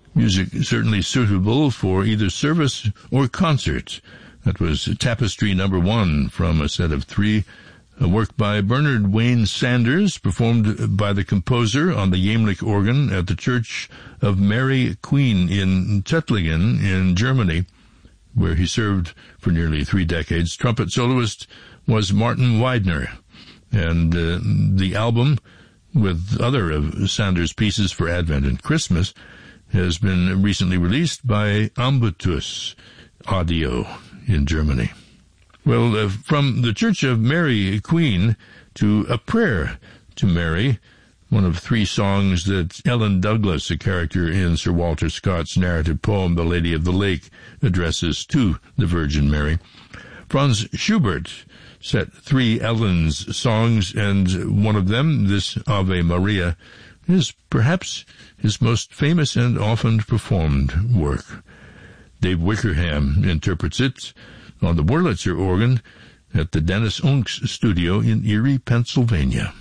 Music certainly suitable for either service or concert. That was Tapestry No. 1 from a set of 3, a work by Bernard Wayne Sanders, performed by the composer on the Jamlich organ at the Church of Mary Queen in Tettlingen in Germany, where he served for nearly 3 decades. Trumpet soloist was Martin Weidner, and the album, with other of Sanders' pieces for Advent and Christmas, has been recently released by Ambitus Audio in Germany. Well, from the Church of Mary Queen to A Prayer to Mary, one of 3 songs that Ellen Douglas, a character in Sir Walter Scott's narrative poem The Lady of the Lake, addresses to the Virgin Mary. Franz Schubert set 3 Ellen's songs, and one of them, this Ave Maria, is perhaps his most famous and often performed work. Dave Wickerham interprets it on the Wurlitzer organ at the Dennis Unks studio in Erie, Pennsylvania.